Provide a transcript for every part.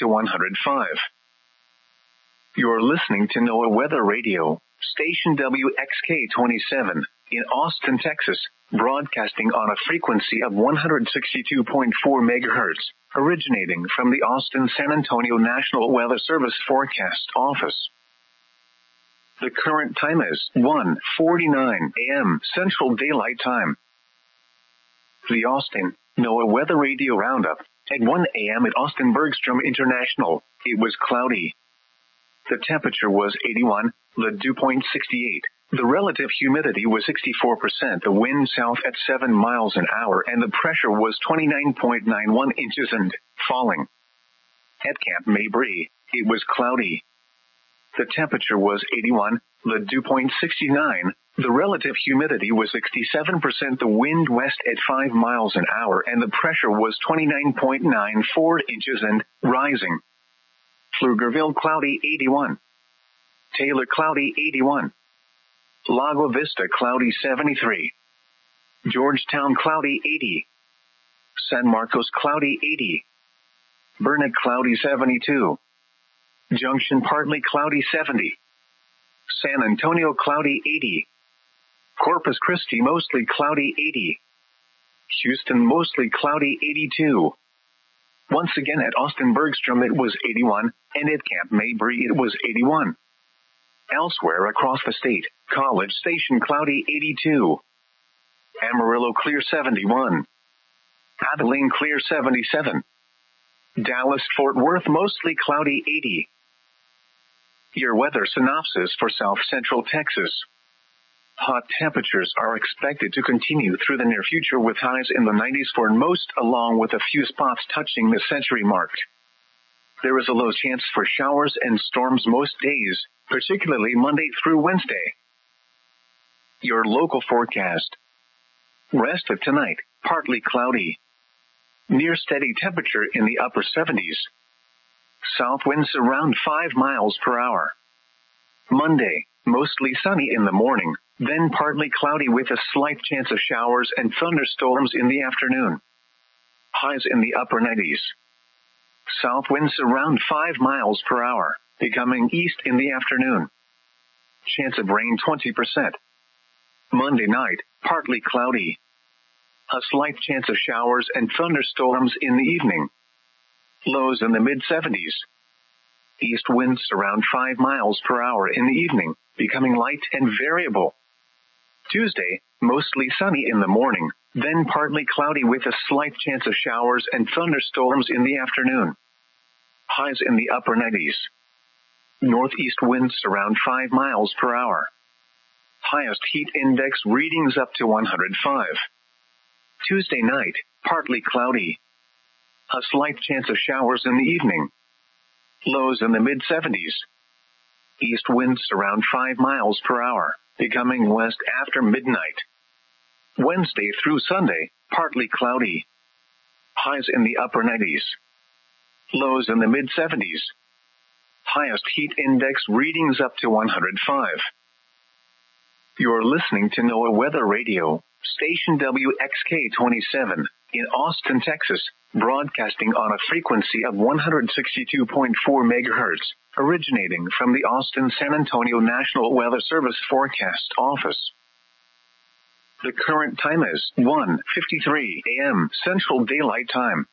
to 105. You're listening to NOAA Weather Radio, station WXK-27, in Austin, Texas, broadcasting on a frequency of 162.4 megahertz, originating from the Austin-San Antonio National Weather Service Forecast Office. The current time is 1:49 a.m. Central Daylight Time. The Austin NOAA Weather Radio Roundup. At 1 a.m. at Austin Bergstrom International, it was cloudy. The temperature was 81, the dew point 68. The relative humidity was 64%, the wind south at 7 miles an hour, and the pressure was 29.91 inches and falling. At Camp Mabry, it was cloudy. The temperature was 81, the dew point 69. The relative humidity was 67%, the wind west at 5 miles an hour, and the pressure was 29.94 inches and rising. Pflugerville cloudy 81. Taylor cloudy 81. Lago Vista cloudy 73. Georgetown cloudy 80. San Marcos cloudy 80. Burnet cloudy 72. Junction partly cloudy 70. San Antonio cloudy 80. Corpus Christi mostly cloudy 80. Houston mostly cloudy 82. Once again at Austin Bergstrom it was 81, and at Camp Mabry it was 81. Elsewhere across the state, College Station cloudy 82. Amarillo clear 71. Abilene clear 77. Dallas Fort Worth mostly cloudy 80. Your weather synopsis for South Central Texas. Hot temperatures are expected to continue through the near future with highs in the 90s for most, along with a few spots touching the century mark. There is a low chance for showers and storms most days, particularly Monday through Wednesday. Your local forecast. Rest of tonight, partly cloudy. Near steady temperature in the upper 70s. South winds around 5 miles per hour. Monday, mostly sunny in the morning, then partly cloudy with a slight chance of showers and thunderstorms in the afternoon. Highs in the upper 90s. South winds around 5 miles per hour, becoming east in the afternoon. Chance of rain 20%. Monday night, partly cloudy. A slight chance of showers and thunderstorms in the evening. Lows in the mid-70s. East winds around 5 miles per hour in the evening, becoming light and variable. Tuesday, mostly sunny in the morning, then partly cloudy with a slight chance of showers and thunderstorms in the afternoon. Highs in the upper 90s. Northeast winds around 5 miles per hour. Highest heat index readings up to 105. Tuesday night, partly cloudy. A slight chance of showers in the evening. Lows in the mid-70s. East winds around 5 miles per hour, becoming west after midnight. Wednesday through Sunday, partly cloudy. Highs in the upper 90s. Lows in the mid-70s. Highest heat index readings up to 105. You're listening to NOAA Weather Radio, station WXK-27, in Austin, Texas, broadcasting on a frequency of 162.4 megahertz, originating from the Austin-San Antonio National Weather Service Forecast Office. The current time is 1:53 a.m. Central Daylight Time.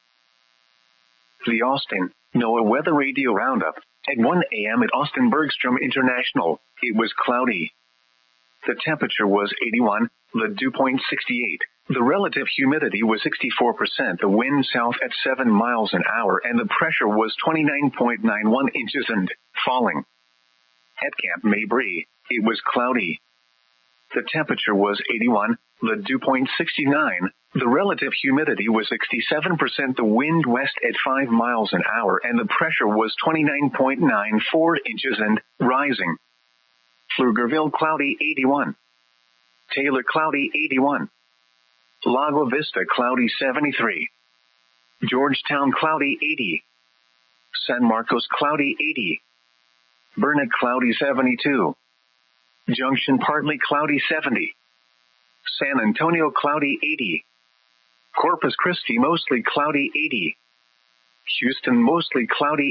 The Austin NOAA Weather Radio Roundup. At 1 a.m. at Austin Bergstrom International, it was cloudy. The temperature was 81, the dew point 68. The relative humidity was 64%, the wind south at 7 miles an hour, and the pressure was 29.91 inches and falling. At Camp Mabry, it was cloudy. The temperature was 81, the dew point 69. The relative humidity was 67%, the wind west at 5 miles an hour, and the pressure was 29.94 inches and rising. Pflugerville cloudy 81. Taylor cloudy 81. Lago Vista cloudy 73. Georgetown cloudy 80. San Marcos cloudy 80. Burnet cloudy 72. Junction partly cloudy 70. San Antonio cloudy 80. Corpus Christi mostly cloudy 80. Houston mostly cloudy